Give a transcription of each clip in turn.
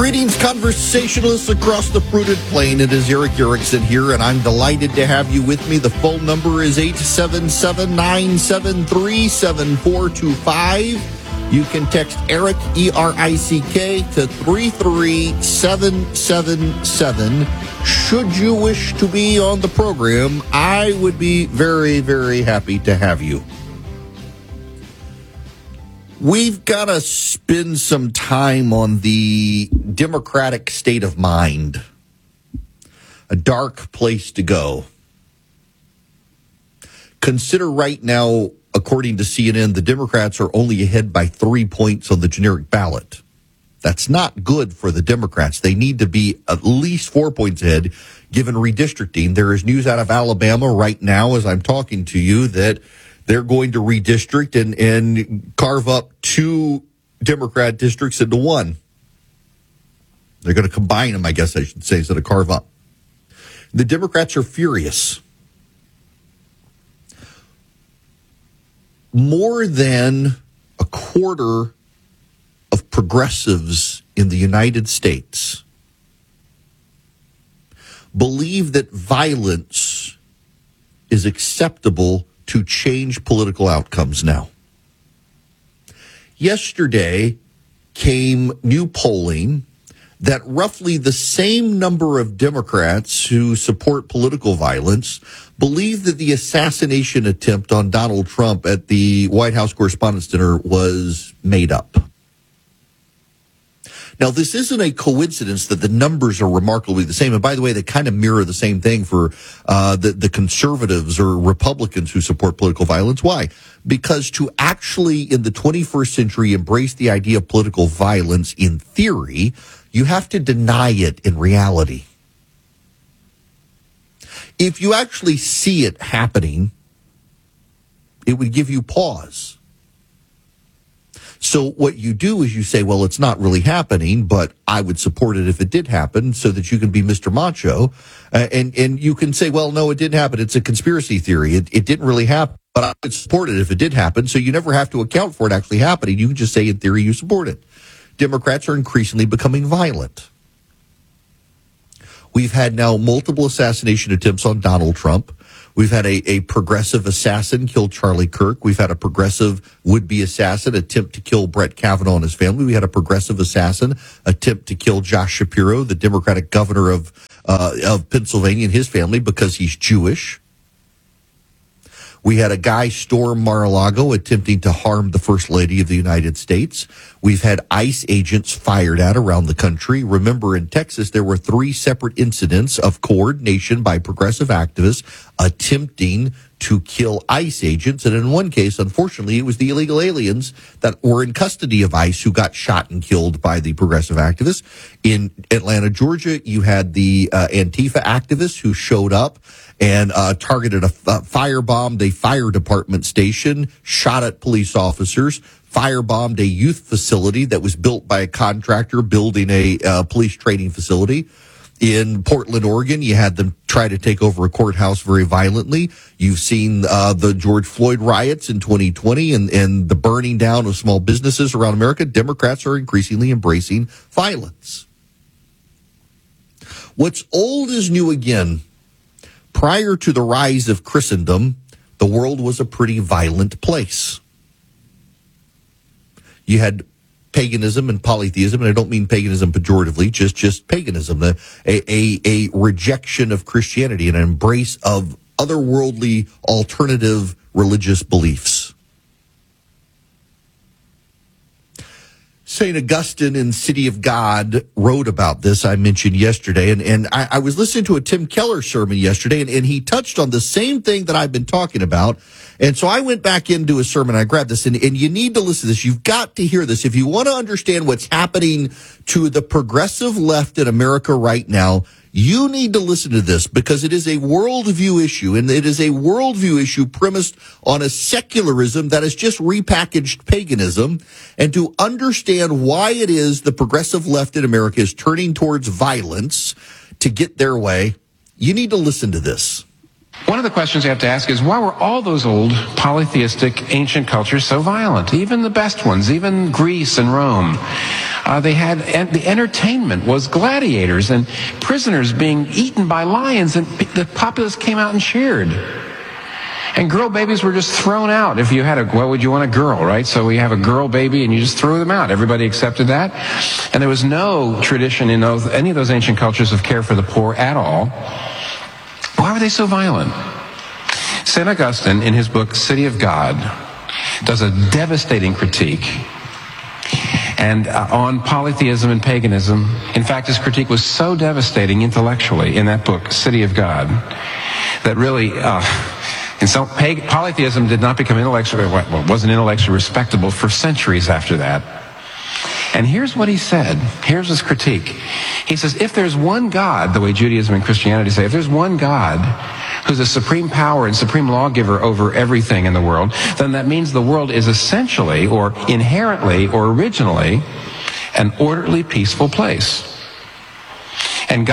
Greetings, conversationalists across the fruited plain. It is Eric Erickson here, and I'm delighted to have you with me. The phone number is 877-973-7425. You can text Eric, E-R-I-C-K, to 33777. Should you wish to be on the program, I would be very, very happy to have you. We've got to spend some time on the Democratic state of mind. A dark place to go. Consider right now, according to CNN, the Democrats are only ahead by 3 points on the generic ballot. That's not good for the Democrats. They need to be at least 4 points ahead, given redistricting. There is news out of Alabama right now, as I'm talking to you, that they're going to redistrict and carve up 2 Democrat districts into one. They're going to combine them, I guess I should say, instead of carve up. The Democrats are furious. More than a quarter of progressives in the United States believe that violence is acceptable to change political outcomes now. Yesterday came new polling that roughly the same number of Democrats who support political violence believe that the assassination attempt on Donald Trump at the White House Correspondents' Dinner was made up. Now, this isn't a coincidence that the numbers are remarkably the same. And by the way, they kind of mirror the same thing for the conservatives or Republicans who support political violence. Why? Because to actually, in the 21st century, embrace the idea of political violence in theory, you have to deny it in reality. If you actually see it happening, it would give you pause. So what you do is you say, well, it's not really happening, but I would support it if it did happen, so that you can be Mr. Macho. And you can say, well, no, it didn't happen. It's a conspiracy theory. It didn't really happen, but I would support it if it did happen. So you never have to account for it actually happening. You can just say, in theory, you support it. Democrats are increasingly becoming violent. We've had now multiple assassination attempts on Donald Trump. We've had a progressive assassin kill Charlie Kirk. We've had a progressive would-be assassin attempt to kill Brett Kavanaugh and his family. We had a progressive assassin attempt to kill Josh Shapiro, the Democratic governor of Pennsylvania, and his family because he's Jewish. We had a guy storm Mar-a-Lago attempting to harm the First Lady of the United States. We've had ICE agents fired at around the country. Remember, in Texas, there were 3 separate incidents of coordination by progressive activists attempting to kill ICE agents. And in one case, unfortunately, it was the illegal aliens that were in custody of ICE who got shot and killed by the progressive activists. In Atlanta, Georgia, you had the Antifa activists who showed up and targeted a firebombed a fire department station, shot at police officers, firebombed a youth facility that was built by a contractor building a police training facility. In Portland, Oregon, you had them try to take over a courthouse very violently. You've seen the George Floyd riots in 2020 and the burning down of small businesses around America. Democrats are increasingly embracing violence. What's old is new again. Prior to the rise of Christendom, the world was a pretty violent place. You had paganism and polytheism, and I don't mean paganism pejoratively, just paganism, a rejection of Christianity, an embrace of otherworldly alternative religious beliefs. St. Augustine in City of God wrote about this, I mentioned yesterday, and I was listening to a Tim Keller sermon yesterday, and he touched on the same thing that I've been talking about. And so I went back into his sermon, I grabbed this, and you need to listen to this. You've got to hear this. If you want to understand what's happening to the progressive left in America right now, you need to listen to this, because it is a worldview issue, and it is a worldview issue premised on a secularism that has just repackaged paganism. And to understand why it is the progressive left in America is turning towards violence to get their way, you need to listen to this. One of the questions you have to ask is, why were all those old polytheistic ancient cultures so violent? Even the best ones, even Greece and Rome. They had, the entertainment was gladiators and prisoners being eaten by lions, and the populace came out and cheered. And girl babies were just thrown out. If you had what would you want, a girl, right? So we have a girl baby and you just threw them out. Everybody accepted that. And there was no tradition in any of those ancient cultures of care for the poor at all. Why were they so violent? St. Augustine, in his book City of God, does a devastating critique and on polytheism and paganism. In fact, his critique was so devastating intellectually in that book, City of God, that really, and so polytheism did not become intellectually, well, wasn't intellectually respectable for centuries after that. And here's what he said. Here's his critique. He says, if there's one God, the way Judaism and Christianity say, if there's one God who's a supreme power and supreme lawgiver over everything in the world, then that means the world is essentially or inherently or originally an orderly, peaceful place. And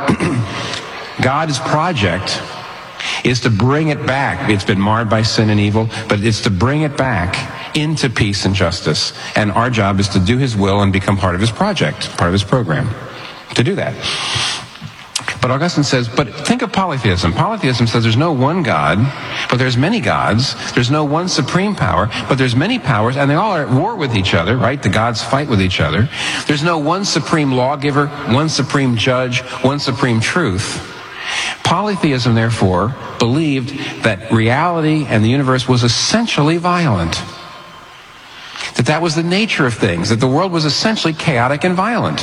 God's project is to bring it back. It's been marred by sin and evil, but it's to bring it back into peace and justice. And our job is to do his will and become part of his project, part of his program, to do that. But Augustine says, but think of polytheism. Polytheism says there's no one God, but there's many gods. There's no one supreme power, but there's many powers, and they all are at war with each other, right? The gods fight with each other. There's no one supreme lawgiver, one supreme judge, one supreme truth. Polytheism, therefore, believed that reality and the universe was essentially violent. That was the nature of things, that the world was essentially chaotic and violent.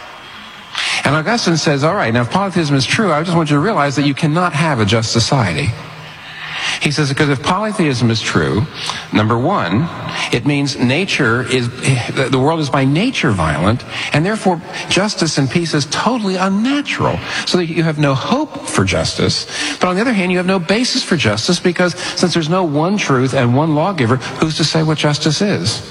And Augustine says, all right, now if polytheism is true, I just want you to realize that you cannot have a just society. He says, because if polytheism is true, number one, it means the world is by nature violent, and therefore justice and peace is totally unnatural. So that you have no hope for justice, but on the other hand, you have no basis for justice, because since there's no one truth and one lawgiver, who's to say what justice is?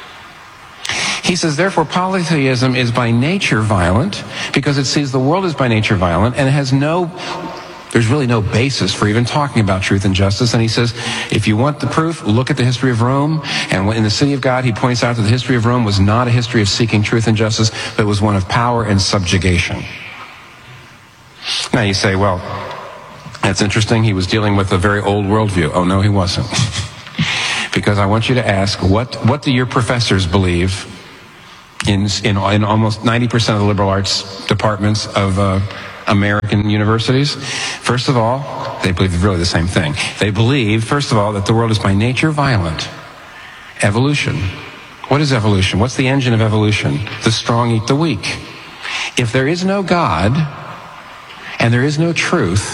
He says, therefore, polytheism is by nature violent, because it sees the world as by nature violent, and it has there's really no basis for even talking about truth and justice. And he says, if you want the proof, look at the history of Rome. And in the City of God, he points out that the history of Rome was not a history of seeking truth and justice, but it was one of power and subjugation. Now you say, well, that's interesting. He was dealing with a very old worldview. Oh, no, he wasn't. Because I want you to ask, what do your professors believe in almost 90% of the liberal arts departments of American universities? First of all, they believe really the same thing. They believe, first of all, that the world is by nature violent. Evolution. What is evolution? What's the engine of evolution? The strong eat the weak. If there is no God and there is no truth,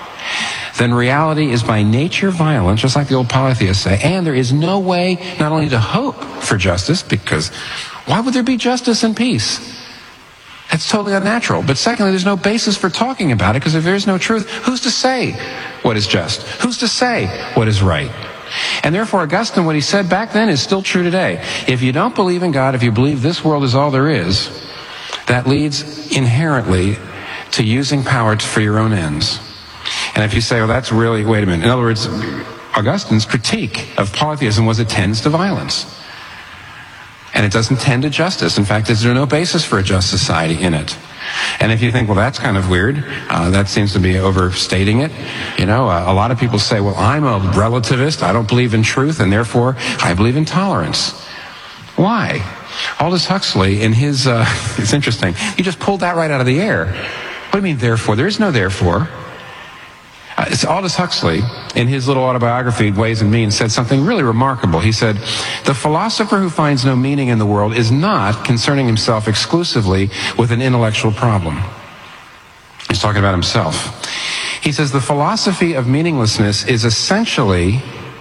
then reality is by nature violent, just like the old polytheists say, and there is no way not only to hope for justice, because why would there be justice and peace? That's totally unnatural. But secondly, there's no basis for talking about it, because if there is no truth, who's to say what is just? Who's to say what is right? And therefore, Augustine, what he said back then is still true today. If you don't believe in God, if you believe this world is all there is, that leads inherently to using power for your own ends. And if you say, well, that's really, wait a minute. In other words, Augustine's critique of polytheism was it tends to violence. And it doesn't tend to justice. In fact, there's no basis for a just society in it. And if you think, well, that's kind of weird, that seems to be overstating it. You know, a lot of people say, well, I'm a relativist. I don't believe in truth, and therefore I believe in tolerance. Why? Aldous Huxley, in his, it's interesting, he just pulled that right out of the air. What do you mean, therefore? There is no therefore. It's Aldous Huxley, in his little autobiography, Ways and Means, said something really remarkable. He said, the philosopher who finds no meaning in the world is not concerning himself exclusively with an intellectual problem. He's talking about himself. He says, the philosophy of meaninglessness is essentially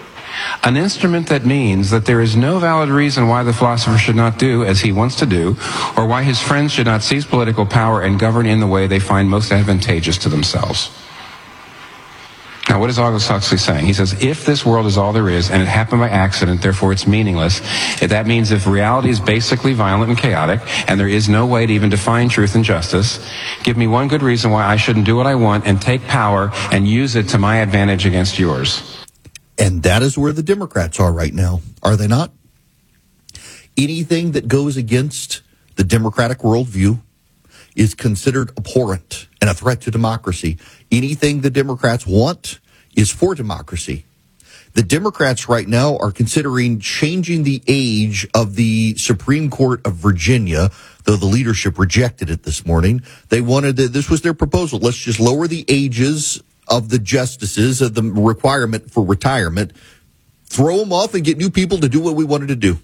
an instrument that means that there is no valid reason why the philosopher should not do as he wants to do, or why his friends should not seize political power and govern in the way they find most advantageous to themselves. Now, what is Aldous Huxley saying? He says, if this world is all there is, and it happened by accident, therefore it's meaningless, that means if reality is basically violent and chaotic, and there is no way to even define truth and justice, give me one good reason why I shouldn't do what I want and take power and use it to my advantage against yours. And that is where the Democrats are right now, are they not? Anything that goes against the Democratic worldview is considered abhorrent and a threat to democracy. Anything the Democrats want is for democracy. The Democrats right now are considering changing the age of the Supreme Court of Virginia, though the leadership rejected it this morning. They wanted this was their proposal. Let's just lower the ages of the justices, of the requirement for retirement, throw them off and get new people to do what we wanted to do.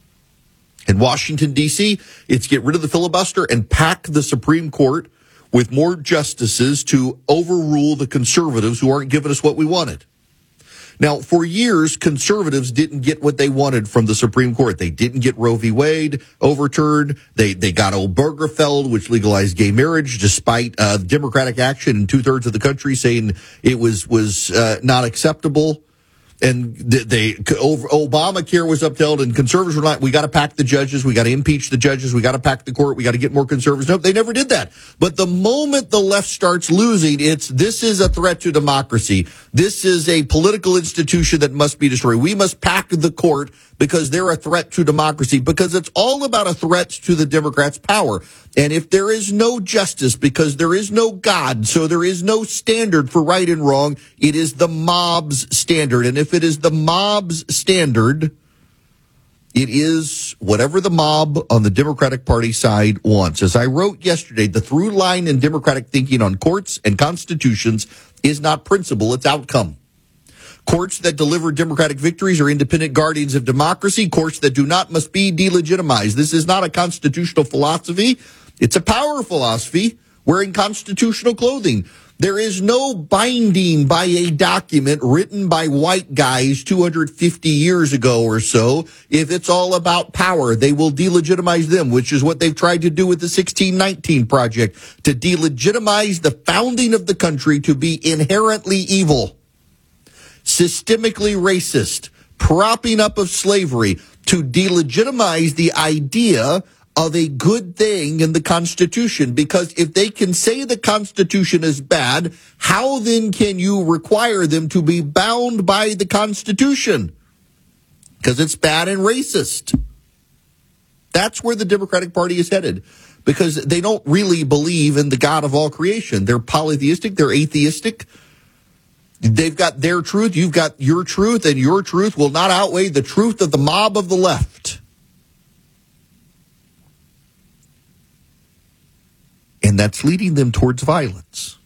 In Washington, D.C., it's get rid of the filibuster and pack the Supreme Court with more justices to overrule the conservatives who aren't giving us what we wanted. Now, for years, conservatives didn't get what they wanted from the Supreme Court. They didn't get Roe v. Wade overturned. They got Obergefell, which legalized gay marriage, despite Democratic action in 2/3 of the country saying it was not acceptable. And Obamacare was upheld, and conservatives were like, we got to pack the judges, we got to impeach the judges, we got to pack the court, we got to get more conservatives. Nope, they never did that. But the moment the left starts losing, this is a threat to democracy. This is a political institution that must be destroyed. We must pack the court because they're a threat to democracy, because it's all about a threat to the Democrats' power. And if there is no justice, because there is no God, so there is no standard for right and wrong, it is the mob's standard. And if it is the mob's standard, it is whatever the mob on the Democratic Party side wants. As I wrote yesterday, the through line in Democratic thinking on courts and constitutions is not principle, it's outcome. Courts that deliver democratic victories are independent guardians of democracy. Courts that do not must be delegitimized. This is not a constitutional philosophy. It's a power philosophy wearing constitutional clothing. There is no binding by a document written by white guys 250 years ago or so. If it's all about power, they will delegitimize them, which is what they've tried to do with the 1619 Project, to delegitimize the founding of the country to be inherently evil, systemically racist, propping up of slavery, to delegitimize the idea of a good thing in the Constitution. Because if they can say the Constitution is bad, how then can you require them to be bound by the Constitution? Because it's bad and racist. That's where the Democratic Party is headed, because they don't really believe in the God of all creation. They're polytheistic, they're atheistic. They've got their truth, you've got your truth, and your truth will not outweigh the truth of the mob of the left. And that's leading them towards violence.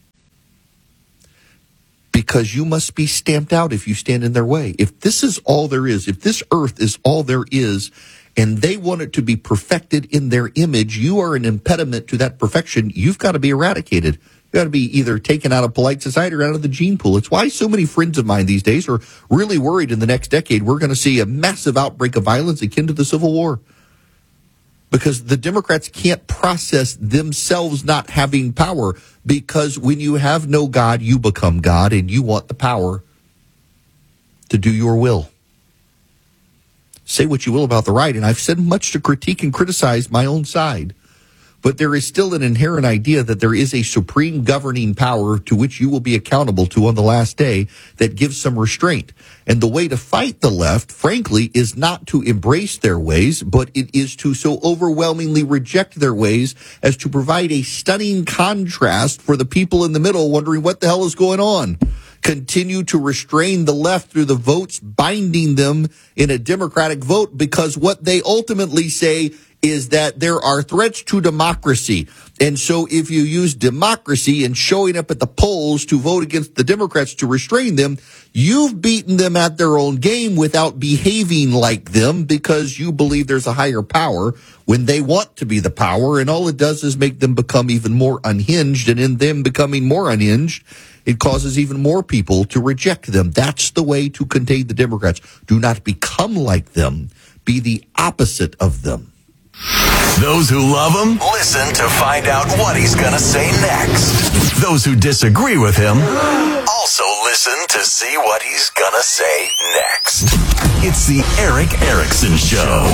Because you must be stamped out if you stand in their way. If this is all there is, if this earth is all there is, and they want it to be perfected in their image, you are an impediment to that perfection. You've got to be eradicated. You've got to be either taken out of polite society or out of the gene pool. It's why so many friends of mine these days are really worried in the next decade we're going to see a massive outbreak of violence akin to the Civil War. Because the Democrats can't process themselves not having power, because when you have no God, you become God, and you want the power to do your will. Say what you will about the right, and I've said much to critique and criticize my own side. But there is still an inherent idea that there is a supreme governing power to which you will be accountable to on the last day that gives some restraint. And the way to fight the left, frankly, is not to embrace their ways, but it is to so overwhelmingly reject their ways as to provide a stunning contrast for the people in the middle wondering what the hell is going on. Continue to restrain the left through the votes binding them in a Democratic vote, because what they ultimately say is that there are threats to democracy. And so if you use democracy and showing up at the polls to vote against the Democrats to restrain them, you've beaten them at their own game without behaving like them, because you believe there's a higher power when they want to be the power. And all it does is make them become even more unhinged. And in them becoming more unhinged, it causes even more people to reject them. That's the way to contain the Democrats. Do not become like them. Be the opposite of them. Those who love him, listen to find out what he's going to say next. Those who disagree with him, also listen. Listen to see what he's gonna say next. It's the Eric Erickson Show.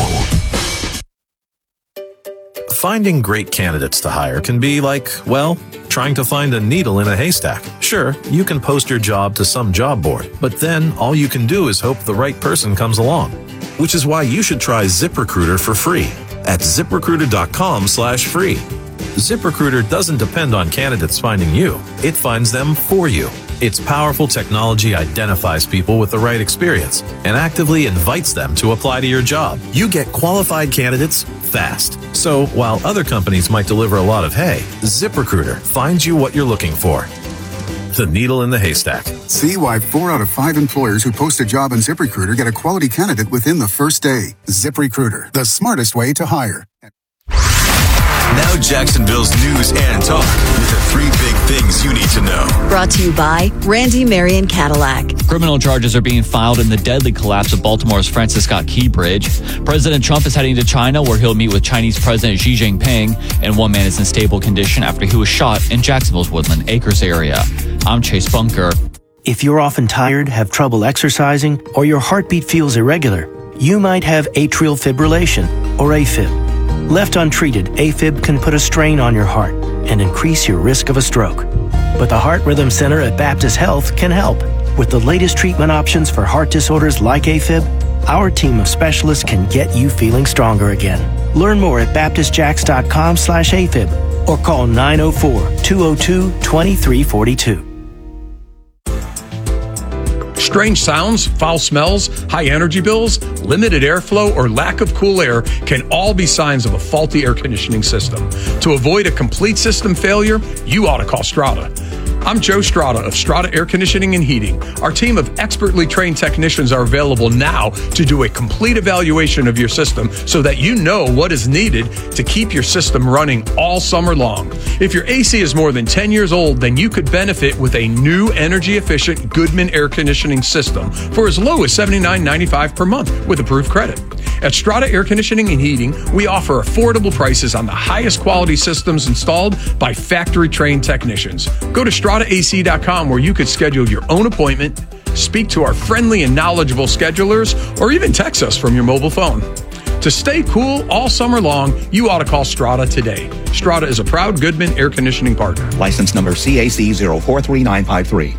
Finding great candidates to hire can be like, well, trying to find a needle in a haystack. Sure, you can post your job to some job board, but then all you can do is hope the right person comes along. Which is why you should try ZipRecruiter for free at ZipRecruiter.com/free. ZipRecruiter doesn't depend on candidates finding you. It finds them for you. Its powerful technology identifies people with the right experience and actively invites them to apply to your job. You get qualified candidates fast. So while other companies might deliver a lot of hay, ZipRecruiter finds you what you're looking for. The needle in the haystack. See why 4 out of 5 employers who post a job on ZipRecruiter get a quality candidate within the first day. ZipRecruiter, the smartest way to hire. Now Jacksonville's news and talk with the 3 big things you need to know. Brought to you by Randy Marion Cadillac. Criminal charges are being filed in the deadly collapse of Baltimore's Francis Scott Key Bridge. President Trump is heading to China, where he'll meet with Chinese President Xi Jinping, and one man is in stable condition after he was shot in Jacksonville's Woodland Acres area. I'm Chase Bunker. If you're often tired, have trouble exercising, or your heartbeat feels irregular, you might have atrial fibrillation, or AFib. Left untreated, AFib can put a strain on your heart and increase your risk of a stroke. But the Heart Rhythm Center at Baptist Health can help. With the latest treatment options for heart disorders like AFib, our team of specialists can get you feeling stronger again. Learn more at baptistjacks.com/AFib or call 904-202-2342. Strange sounds, foul smells, high energy bills, limited airflow, or lack of cool air can all be signs of a faulty air conditioning system. To avoid a complete system failure, you ought to call Strata. I'm Joe Strata of Strata Air Conditioning and Heating. Our team of expertly trained technicians are available now to do a complete evaluation of your system so that you know what is needed to keep your system running all summer long. If your AC is more than 10 years old, then you could benefit with a new energy-efficient Goodman air conditioning system for as low as $79.95 per month with approved credit. At Strata Air Conditioning and Heating, we offer affordable prices on the highest quality systems installed by factory-trained technicians. Go to StrataAC.com where you could schedule your own appointment, speak to our friendly and knowledgeable schedulers, or even text us from your mobile phone. To stay cool all summer long, you ought to call Strata today. Strata is a proud Goodman air conditioning partner. License number CAC 043953.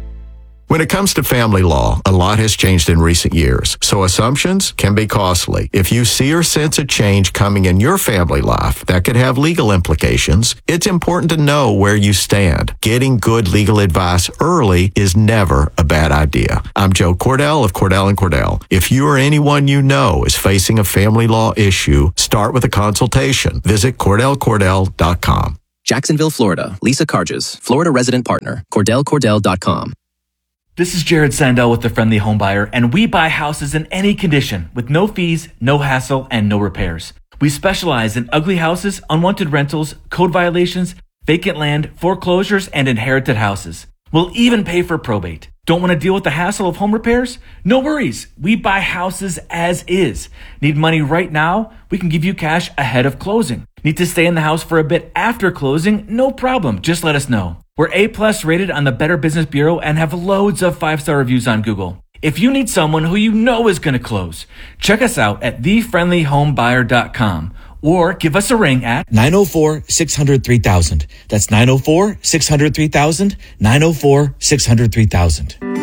When it comes to family law, a lot has changed in recent years, so assumptions can be costly. If you see or sense a change coming in your family life that could have legal implications, it's important to know where you stand. Getting good legal advice early is never a bad idea. I'm Joe Cordell of Cordell & Cordell. If you or anyone you know is facing a family law issue, start with a consultation. Visit CordellCordell.com. Jacksonville, Florida. Lisa Carges, Florida resident partner. CordellCordell.com. This is Jared Sandell with The Friendly Home Buyer, and we buy houses in any condition with no fees, no hassle, and no repairs. We specialize in ugly houses, unwanted rentals, code violations, vacant land, foreclosures, and inherited houses. We'll even pay for probate. Don't want to deal with the hassle of home repairs? No worries. We buy houses as is. Need money right now? We can give you cash ahead of closing. Need to stay in the house for a bit after closing? No problem. Just let us know. We're A+ rated on the Better Business Bureau and have loads of 5-star reviews on Google. If you need someone who you know is going to close, check us out at thefriendlyhomebuyer.com or give us a ring at 904-600-3000. That's 904-600-3000, 904-600-3000.